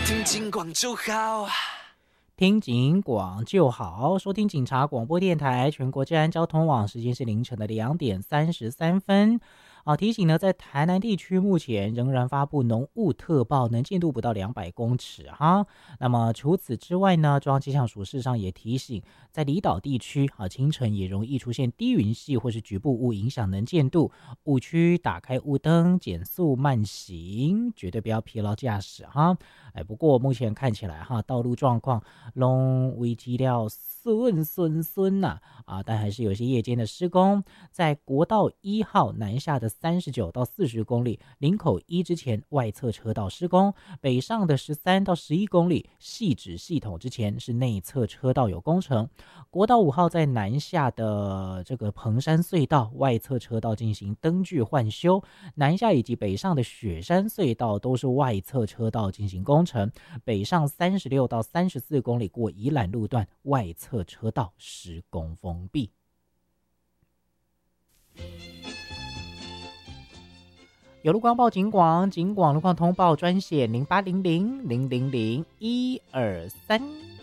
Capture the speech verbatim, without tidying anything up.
听警广就好。 听警广就好，收听警察广播电台全国治安交通网，时间是凌晨的两点三十三分。啊，提醒呢，在台南地区目前仍然发布浓雾特报，能见度不到两百公尺哈。那么除此之外呢，中央气象署事实上也提醒，在离岛地区啊，清晨也容易出现低云系或是局部雾，影响能见度。雾区打开雾灯，减速慢行，绝对不要疲劳驾驶哈。哎，不过目前看起来哈，道路状况拢危机了顺顺顺呐啊，但还是有些夜间的施工，在国道一号南下的三十九到四十公里，林口一之前外侧车道施工，北上的十三到十一公里，汐止系统之前是内侧车道有工程。国道五号在南下的这个彭山隧道外侧车道进行灯具换修，南下以及北上的雪山隧道都是外侧车道进行工程，北上三十六到三十四公里过宜兰路段外侧车道施工封闭。有路况报警广，警广路况通报专线零八零零零零零一二三。